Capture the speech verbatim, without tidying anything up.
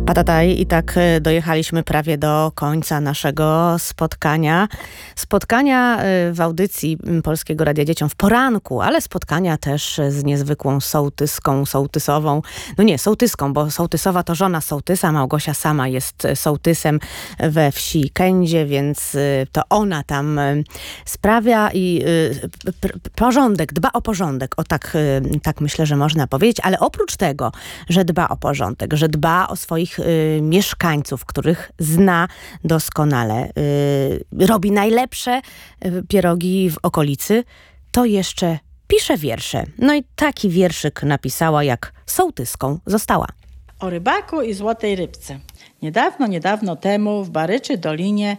Patataj, i tak dojechaliśmy prawie do końca naszego spotkania. Spotkania w audycji Polskiego Radia Dzieciom w poranku, ale spotkania też z niezwykłą sołtyską, sołtysową. No nie, sołtyską, bo sołtysowa to żona sołtysa. Małgosia sama jest sołtysem we wsi Kędzie, więc to ona tam sprawia i porządek, dba o porządek. O tak, tak myślę, że można powiedzieć. Ale oprócz tego, że dba o porządek, że dba o swoich y, mieszkańców, których zna doskonale, y, robi najlepsze y, pierogi w okolicy, to jeszcze pisze wiersze. No i taki wierszyk napisała, jak sołtyską została. O rybaku i złotej rybce. Niedawno, niedawno temu w Baryczy Dolinie